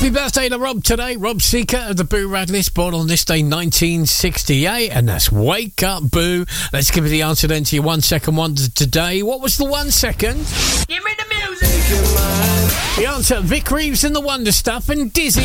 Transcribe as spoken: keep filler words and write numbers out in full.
Happy birthday to Rob today. Rob Seeker of the Boo Rad List, born on this day nineteen sixty-eight, and that's Wake Up Boo. Let's give you the answer then to your one second wonder today. What was the one second? Give me the music. The answer, Vic Reeves and the Wonder Stuff and Dizzy.